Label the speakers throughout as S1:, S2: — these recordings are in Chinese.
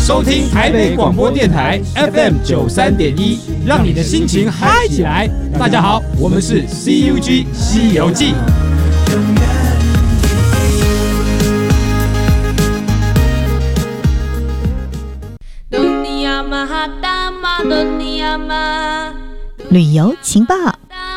S1: 收听台北广播电台 FM93.1，让你的心情嗨起来。大家好，我们是 CUG 西游记。
S2: 旅游情报。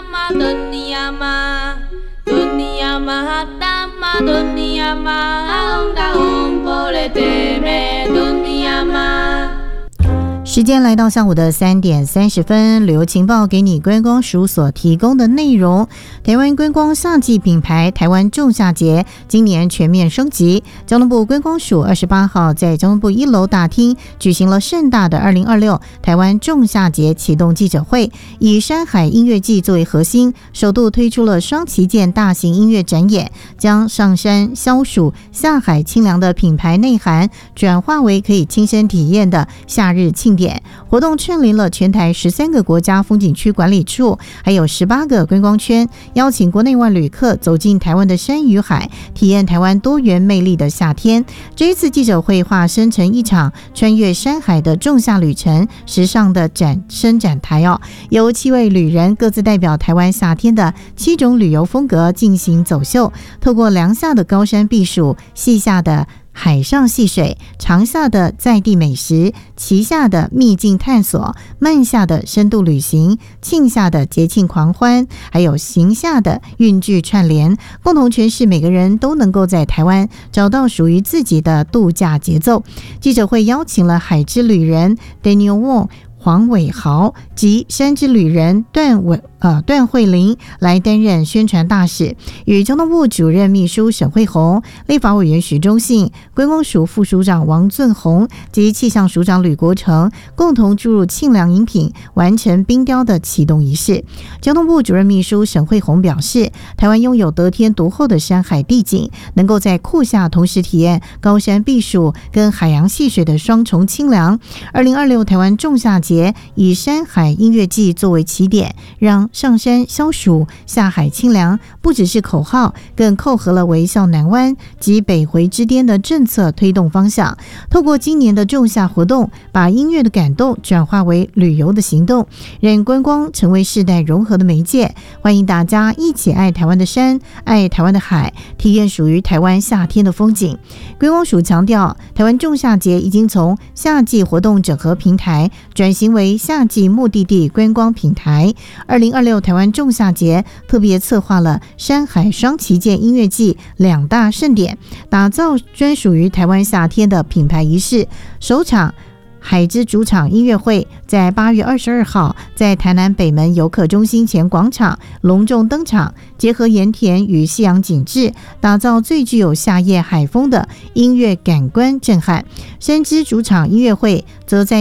S2: 时间来到下午的3点30分，旅游情报给你观光署所提供的内容。台湾观光夏季品牌台湾仲夏节今年全面升级，交通部观光署28号在交通部1楼大厅举行了盛大的2026台湾仲夏节启动记者会，以山海音乐季作为核心，首度推出了双旗舰大型音乐展演，将上山消暑下海清凉的品牌内涵转化为可以亲身体验的夏日庆典。活动串联了全台13个国家风景区管理处，还有18个观光圈，邀请国内外旅客走进台湾的山与海，体验台湾多元魅力的夏天。这一次记者会化身成一场穿越山海的仲夏旅程，时尚的伸展台由7位旅人各自代表台湾夏天的7种旅游风格进行走秀，透过梁下的高山避暑，溪下的海上戏水，长下的在地美食，旗下的秘境探索，慢下的深度旅行，庆下的节庆狂欢，还有行下的韵剧串联，共同诠释每个人都能够在台湾找到属于自己的度假节奏。记者会邀请了海之旅人 Daniel Wong、黄伟豪及山之旅人段慧玲来担任宣传大使，与交通部主任秘书沈慧虹、立法委员许忠信、观光署副署长王俊宏及气象署长吕国成共同注入庆良饮品，完成冰雕的启动仪式。交通部主任秘书沈慧虹表示，台湾拥有得天独厚的山海地景，能够在酷夏同时体验高山避暑跟海洋戏水的双重清凉。2026台湾仲夏节以山海音乐季作为起点，让上山消暑下海清凉不只是口号，更扣合了微笑南湾及北回之巅的政策推动方向。透过今年的仲夏活动，把音乐的感动转化为旅游的行动，让观光成为世代融合的媒介。欢迎大家一起爱台湾的山，爱台湾的海，体验属于台湾夏天的风景。观光署强调，台湾仲夏节已经从夏季活动整合平台转型为夏季目的地观光平台。2026台湾仲夏节特别策划了山海双旗舰音乐季2大盛典，打造专属于台湾夏天的品牌仪式。首场海之主场音乐会在8月22号在台南北门游客中心前广场隆重登场，结合盐田与夕阳景致，打造最具有夏夜海风的音乐感官震撼。山之主场音乐会则在